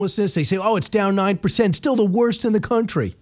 homelessness. They say, oh, it's down 9%, still the worst in the country.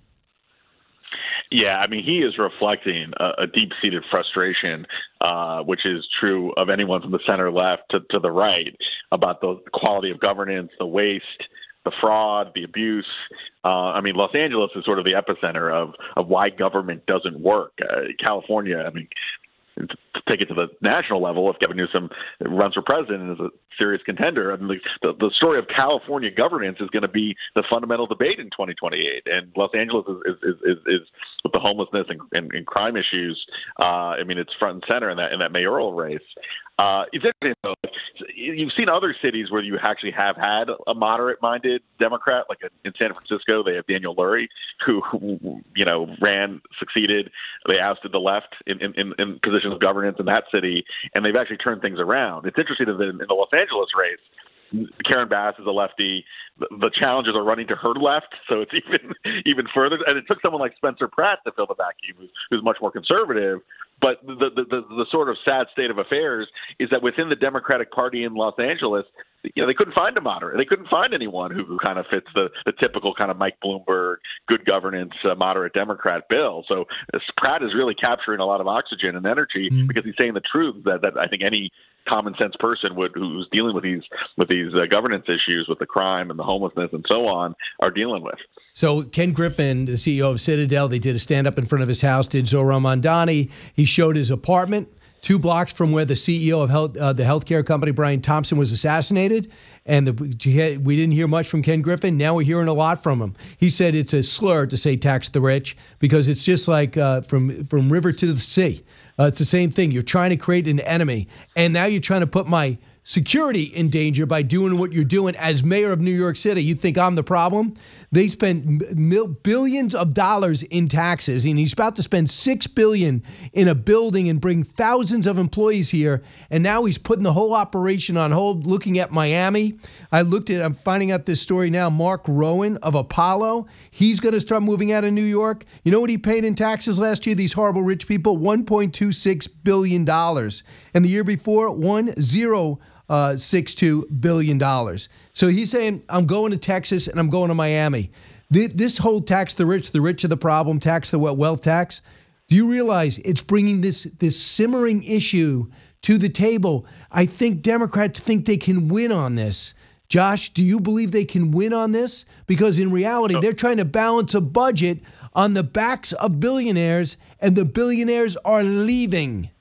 Yeah, I mean, he is reflecting a deep-seated frustration, which is true of anyone from the center left to the right, about the quality of governance, the waste, the fraud, the abuse. I mean, Los Angeles is sort of the epicenter of why government doesn't work. California, I mean, to take it to the national level, if Gavin Newsom runs for president and is a serious contender, I mean, the story of California governance is going to be the fundamental debate in 2028. And Los Angeles is with the homelessness and crime issues. I mean, it's front and center in that mayoral race. It's interesting, though. You've seen other cities where you actually have had a moderate-minded Democrat, like in San Francisco. They have Daniel Lurie, who succeeded. They ousted the left in positions of governance in that city, and they've actually turned things around. It's interesting that in the Los Angeles race, Karen Bass is a lefty. The challengers are running to her left, so it's even further. And it took someone like Spencer Pratt to fill the vacuum, who's much more conservative. But the sort of sad state of affairs is that within the Democratic Party in Los Angeles, they couldn't find a moderate. They couldn't find anyone who kind of fits the typical kind of Mike Bloomberg, good governance, moderate Democrat bill. So Pratt is really capturing a lot of oxygen and energy because he's saying the truth that I think any common sense person who's dealing with these governance issues, with the crime and the homelessness and so on, are dealing with. So Ken Griffin, the CEO of Citadel, they did a stand-up in front of his house, did Zohran Mamdani. He showed his apartment 2 blocks from where the CEO of the healthcare company, Brian Thompson, was assassinated. And we didn't hear much from Ken Griffin. Now we're hearing a lot from him. He said it's a slur to say tax the rich because it's just like from river to the sea. It's the same thing. You're trying to create an enemy. And now you're trying to put my security in danger by doing what you're doing as mayor of New York City. You think I'm the problem? They spent billions of dollars in taxes, and he's about to spend $6 billion in a building and bring thousands of employees here. And now he's putting the whole operation on hold, looking at Miami. I'm finding out this story now. Mark Rowan of Apollo, he's going to start moving out of New York. You know what he paid in taxes last year, these horrible rich people? $1.26 billion. And the year before, $1.062 billion. So he's saying, I'm going to Texas and I'm going to Miami. This whole tax the rich are the problem, tax the wealth tax. Do you realize it's bringing this simmering issue to the table? I think Democrats think they can win on this. Josh, do you believe they can win on this? Because in reality, they're trying to balance a budget on the backs of billionaires, and the billionaires are leaving.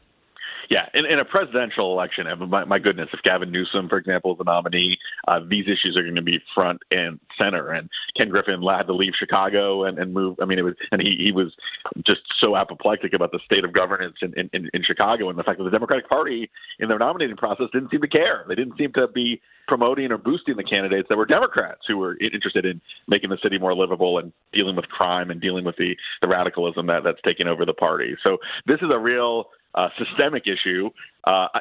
Yeah, in a presidential election, my goodness, if Gavin Newsom, for example, is the nominee, these issues are going to be front and center. And Ken Griffin had to leave Chicago and move. I mean, he was just so apoplectic about the state of governance in Chicago, and the fact that the Democratic Party in their nominating process didn't seem to care. They didn't seem to be promoting or boosting the candidates that were Democrats who were interested in making the city more livable and dealing with crime and dealing with the radicalism that's taking over the party. So this is a real systemic issue. I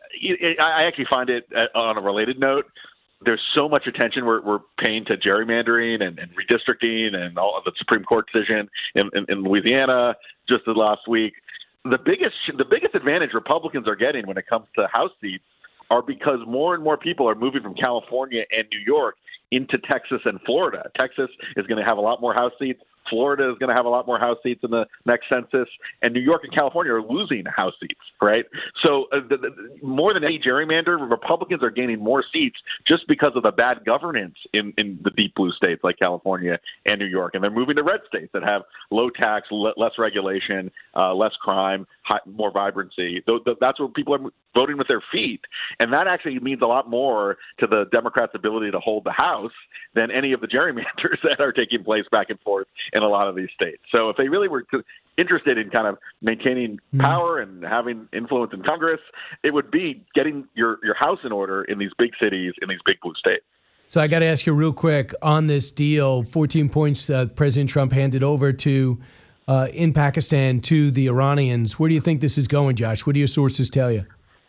actually find it, on a related note, there's so much attention we're paying to gerrymandering and redistricting and all of the Supreme Court decision in Louisiana just the last week. The biggest advantage Republicans are getting when it comes to House seats are because more and more people are moving from California and New York into Texas and Florida. Texas is going to have a lot more House seats. Florida is going to have a lot more House seats in the next census, and New York and California are losing House seats, right? So more than any gerrymander, Republicans are gaining more seats just because of the bad governance in the deep blue states like California and New York, and they're moving to red states that have low tax, less regulation, less crime, more vibrancy. That's where people are voting with their feet, and that actually means a lot more to the Democrats' ability to hold the House than any of the gerrymanders that are taking place back and forth in a lot of these states. So if they really were interested in kind of maintaining power and having influence in Congress, it would be getting your house in order in these big cities, in these big blue states. So I got to ask you real quick on this deal, 14 points President Trump handed over to in Pakistan to the Iranians. Where do you think this is going, Josh? What do your sources tell you?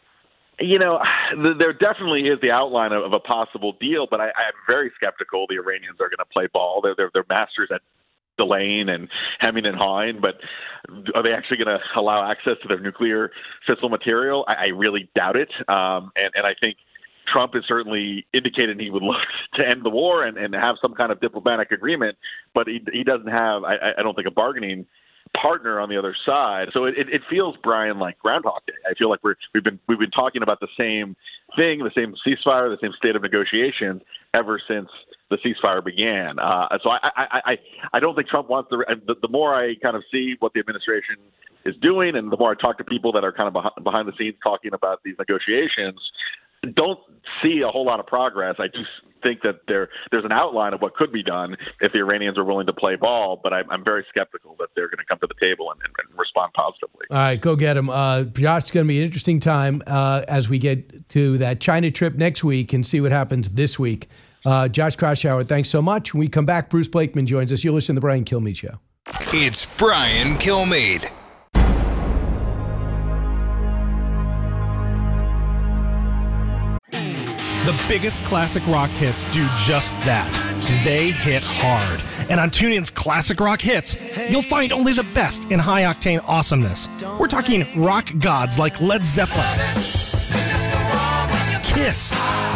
You know, there definitely is the outline of a possible deal, but I'm very skeptical the Iranians are going to play ball. They're masters at delaying and hemming and hawing, but are they actually going to allow access to their nuclear fissile material? I really doubt it. And I think Trump has certainly indicated he would look to end the war and have some kind of diplomatic agreement, but he doesn't have, I don't think, a bargaining partner on the other side. So it feels, Brian, like Groundhog Day. I feel like we've been talking about the same thing, the same ceasefire, the same state of negotiations ever since the ceasefire began. So I don't think Trump wants the more I kind of see what the administration is doing, and the more I talk to people that are kind of behind the scenes talking about these negotiations, don't see a whole lot of progress. I do think that there's an outline of what could be done if the Iranians are willing to play ball, but I'm very skeptical that they're going to come to the table and respond positively. All right, go get them. Josh, it's going to be an interesting time as we get to that China trip next week and see what happens this week. Josh Kraushaar, thanks so much. When we come back, Bruce Blakeman joins us. You'll listen to the Brian Kilmeade Show. It's Brian Kilmeade. The biggest classic rock hits do just that. They hit hard. And on TuneIn's Classic Rock Hits, you'll find only the best in high-octane awesomeness. We're talking rock gods like Led Zeppelin, Kiss,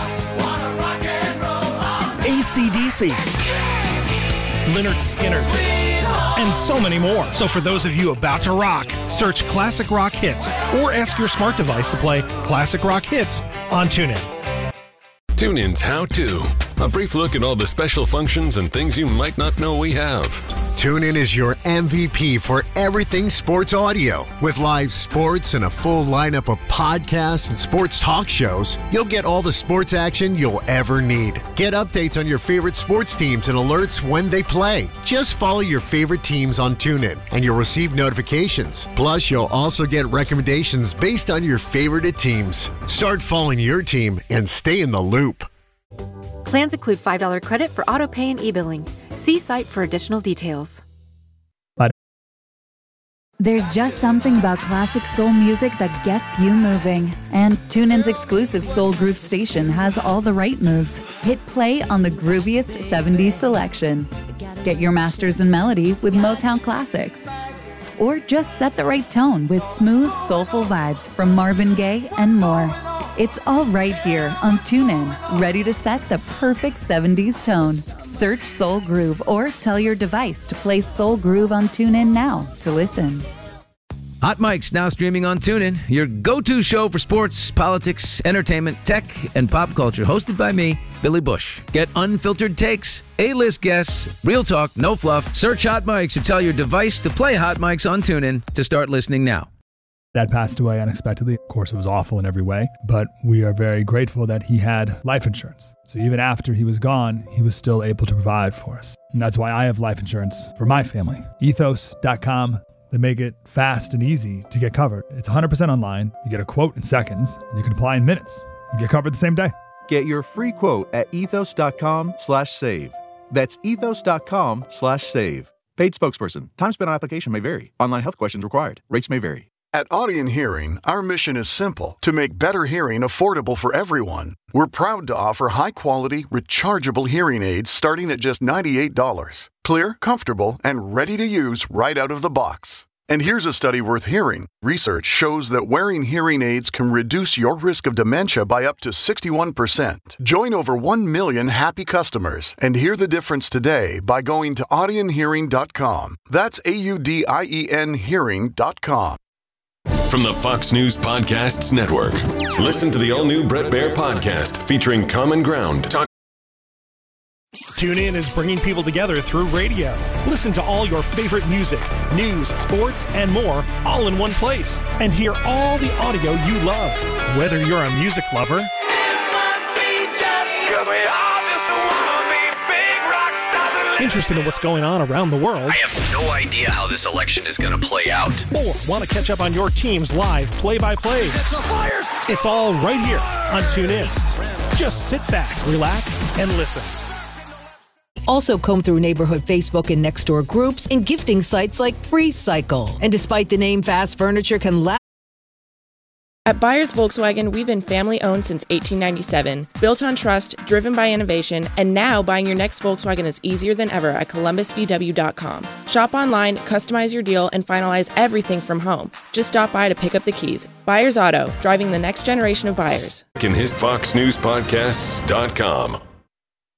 AC/DC, Lynyrd Skynyrd, and so many more. So for those of you about to rock, search Classic Rock Hits or ask your smart device to play Classic Rock Hits on TuneIn. TuneIn's How To. A brief look at all the special functions and things you might not know we have. TuneIn is your MVP for everything sports audio. With live sports and a full lineup of podcasts and sports talk shows, you'll get all the sports action you'll ever need. Get updates on your favorite sports teams and alerts when they play. Just follow your favorite teams on TuneIn and you'll receive notifications. Plus, you'll also get recommendations based on your favorite teams. Start following your team and stay in the loop. Plans include $5 credit for auto pay and e-billing. See site for additional details. There's just something about classic soul music that gets you moving. And TuneIn's exclusive Soul Groove station has all the right moves. Hit play on the grooviest 70s selection. Get your masters in melody with Motown classics. Or just set the right tone with smooth, soulful vibes from Marvin Gaye and more. It's all right here on TuneIn, ready to set the perfect 70s tone. Search Soul Groove or tell your device to play Soul Groove on TuneIn now to listen. Hot Mic's now streaming on TuneIn, your go-to show for sports, politics, entertainment, tech, and pop culture, hosted by me, Billy Bush. Get unfiltered takes, A-list guests, real talk, no fluff. Search Hot Mic's or tell your device to play Hot Mic's on TuneIn to start listening now. Dad passed away unexpectedly. Of course, it was awful in every way, but we are very grateful that he had life insurance. So even after he was gone, he was still able to provide for us. And that's why I have life insurance for my family. Ethos.com. They make it fast and easy to get covered. It's 100% online. You get a quote in seconds, and you can apply in minutes. You get covered the same day. Get your free quote at ethos.com/save. That's ethos.com/save. Paid spokesperson. Time spent on application may vary. Online health questions required. Rates may vary. At Audien Hearing, our mission is simple: to make better hearing affordable for everyone. We're proud to offer high-quality, rechargeable hearing aids starting at just $98. Clear, comfortable, and ready to use right out of the box. And here's a study worth hearing. Research shows that wearing hearing aids can reduce your risk of dementia by up to 61%. Join over 1 million happy customers and hear the difference today by going to audienhearing.com. That's AUDIEN hearing.com. From the Fox News Podcasts Network. Listen to the all-new Bret Baier podcast featuring Common Ground. TuneIn is bringing people together through radio. Listen to all your favorite music, news, sports, and more all in one place. And hear all the audio you love. Whether you're a music lover, interested in what's going on around the world, I have no idea how this election is going to play out, or want to catch up on your team's live play-by-plays, it's all right here on TuneIn. Just sit back, relax, and listen. Also comb through neighborhood Facebook and Nextdoor groups and gifting sites like Free Cycle. And despite the name, fast furniture can last At Byers Volkswagen, we've been family-owned since 1897, built on trust, driven by innovation, and now buying your next Volkswagen is easier than ever at ColumbusVW.com. Shop online, customize your deal, and finalize everything from home. Just stop by to pick up the keys. Byers Auto, driving the next generation of buyers. Can his FoxNewsPodcasts.com.